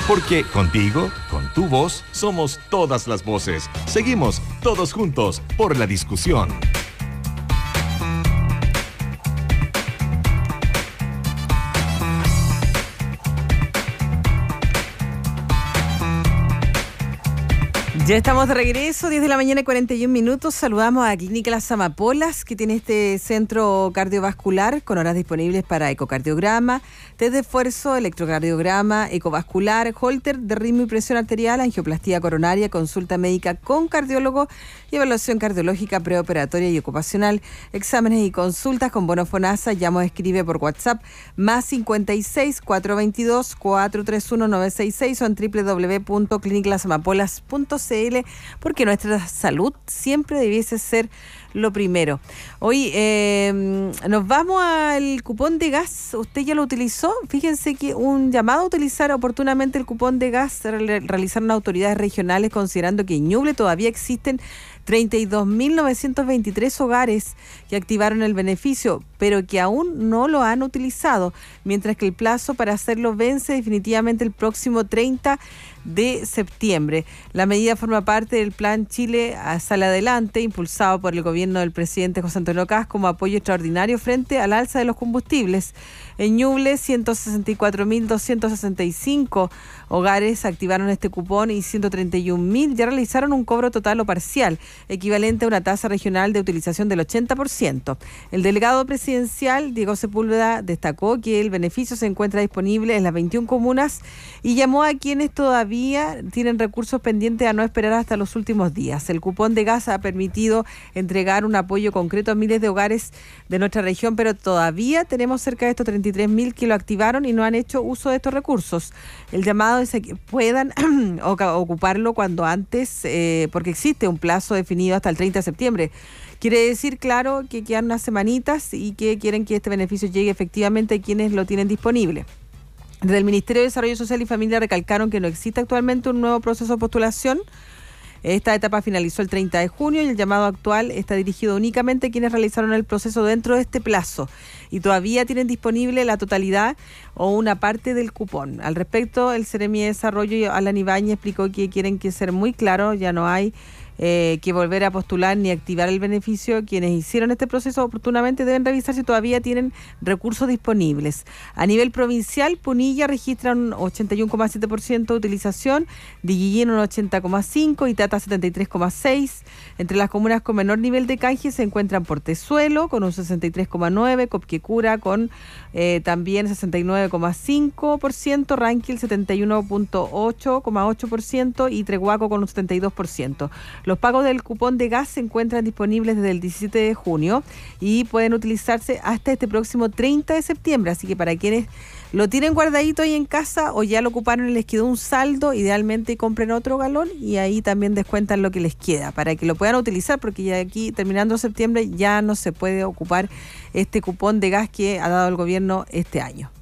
Porque contigo, con tu voz, somos todas las voces. Seguimos todos juntos por la discusión. Ya estamos de regreso, 10 de la mañana y 41 minutos. Saludamos a Clínica Las Amapolas, que tiene este centro cardiovascular con horas disponibles para ecocardiograma, test de esfuerzo, electrocardiograma, ecovascular, holter de ritmo y presión arterial, angioplastía coronaria, consulta médica con cardiólogo y evaluación cardiológica preoperatoria y ocupacional, exámenes y consultas con bono FONASA. Llama o escribe por WhatsApp más 56 422 431 966 o en www.cliniclasamapolas.cl, porque nuestra salud siempre debiese ser lo primero. Hoy nos vamos al cupón de gas. ¿Usted ya lo utilizó? Fíjense que un llamado a utilizar oportunamente el cupón de gas realizaron autoridades regionales, considerando que en Ñuble todavía existen 32.923 hogares que activaron el beneficio, pero que aún no lo han utilizado, mientras que el plazo para hacerlo vence definitivamente el próximo 30 de septiembre. La medida forma parte del Plan Chile Sale Adelante, impulsado por el gobierno del presidente José Antonio Kast como apoyo extraordinario frente al alza de los combustibles. En Ñuble, 164.265 hogares activaron este cupón y 131.000 ya realizaron un cobro total o parcial, equivalente a una tasa regional de utilización del 80%. El delegado presidencial, Diego Sepúlveda, destacó que el beneficio se encuentra disponible en las 21 comunas y llamó a quienes todavía tienen recursos pendientes a no esperar hasta los últimos días. El cupón de gas ha permitido entregar un apoyo concreto a miles de hogares de nuestra región, pero todavía tenemos cerca de estos 33.000 que lo activaron y no han hecho uso de estos recursos. El llamado es a que puedan ocuparlo cuando antes, porque existe un plazo definido hasta el 30 de septiembre. Quiere decir, claro, que quedan unas semanitas y que quieren que este beneficio llegue efectivamente a quienes lo tienen disponible. Desde el Ministerio de Desarrollo Social y Familia recalcaron que no existe actualmente un nuevo proceso de postulación. Esta etapa finalizó el 30 de junio y el llamado actual está dirigido únicamente a quienes realizaron el proceso dentro de este plazo y todavía tienen disponible la totalidad o una parte del cupón. Al respecto, el Seremi de Desarrollo, Alan Ibáñez, explicó que quieren que ser muy claro, ya no hay que volver a postular ni activar el beneficio. Quienes hicieron este proceso oportunamente deben revisar si todavía tienen recursos disponibles. A nivel provincial, Punilla registra un 81,7% de utilización, Diguillén un 80,5% y Tata 73,6%. Entre las comunas con menor nivel de canje se encuentran Portezuelo con un 63,9%, Copquecura con también 69,5%, Ranquil 71,8% y Treguaco con un 72%. Los pagos del cupón de gas se encuentran disponibles desde el 17 de junio y pueden utilizarse hasta este próximo 30 de septiembre. Así que para quienes lo tienen guardadito ahí en casa o ya lo ocuparon y les quedó un saldo, idealmente compren otro galón y ahí también descuentan lo que les queda para que lo puedan utilizar, porque ya aquí terminando septiembre ya no se puede ocupar este cupón de gas que ha dado el gobierno este año.